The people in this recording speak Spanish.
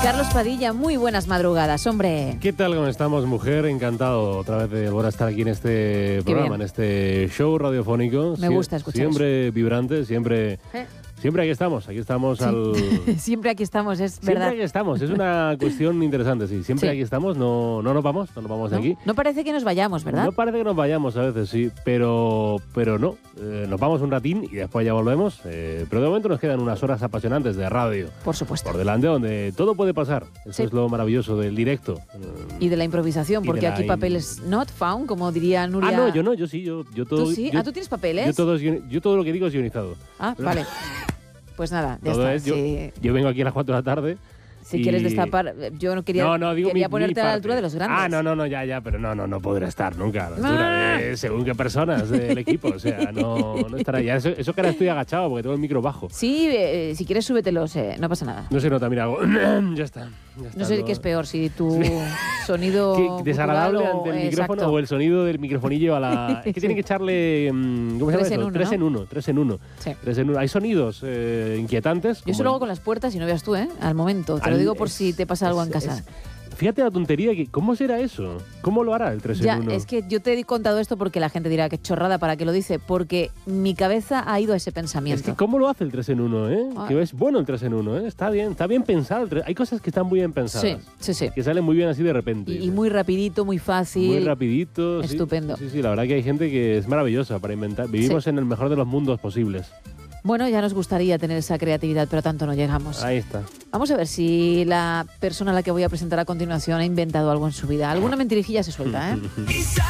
Carlos Padilla, muy buenas madrugadas, hombre. ¿Qué tal? ¿Cómo estamos, mujer? Encantado otra vez de volver a estar aquí en este programa, en este show radiofónico. Me gusta escuchar siempre vibrante, siempre aquí estamos sí. Siempre aquí estamos, es siempre verdad. Aquí estamos, es una cuestión interesante, sí. Siempre aquí estamos, no nos vamos de aquí. No parece que nos vayamos, ¿verdad? No parece que nos vayamos a veces, sí, pero no. Nos vamos un ratín y después ya volvemos. Pero de momento nos quedan unas horas apasionantes de radio. Por supuesto. Por delante, donde todo puede pasar. Eso es lo maravilloso del directo. Y de la improvisación, porque aquí papeles not found, como diría Nuria. Ah, no, yo no, yo sí, yo todo. ¿Tú sí? ¿Tú tienes papeles? Yo todo lo que digo es guionizado. Ah, vale. Pues nada, ya todo está. Yo vengo aquí a las 4 de la tarde. Si quieres destapar, yo no quería, quería ponerte a la altura de los grandes. Ah, no, ya, pero no podrá estar nunca a la altura de según qué personas del equipo, o sea, no estará ya. Eso que ahora estoy agachado porque tengo el micro bajo. Sí, si quieres súbetelos, no pasa nada. No se nota, mira, hago, ya está. No sé qué es peor, si tu sonido desagradable ante el micrófono exacto. O el sonido del microfonillo a la... Es que tiene que echarle... ¿Cómo se llama eso? 3 en 1. 3 en 1. Sí. 3 en 1. Hay sonidos inquietantes. Yo solo hago con las puertas y no veas tú, al momento. Te lo digo por si te pasa algo en casa. Fíjate la tontería, ¿cómo será eso? ¿Cómo lo hará el 3 en 1? Ya, es que yo te he contado esto porque la gente dirá que chorrada, ¿para qué lo dice? Porque mi cabeza ha ido a ese pensamiento. Es que ¿cómo lo hace el 3 en 1, Que es bueno el 3 en 1, Está bien pensado. Hay cosas que están muy bien pensadas. Sí. Que salen muy bien así de repente. Y muy rapidito, muy fácil. Muy rapidito. Estupendo. Sí, la verdad que hay gente que es maravillosa para inventar. Vivimos en el mejor de los mundos posibles. Bueno, ya nos gustaría tener esa creatividad, pero tanto no llegamos. Ahí está. Vamos a ver si la persona a la que voy a presentar a continuación ha inventado algo en su vida. Alguna mentirijilla se suelta,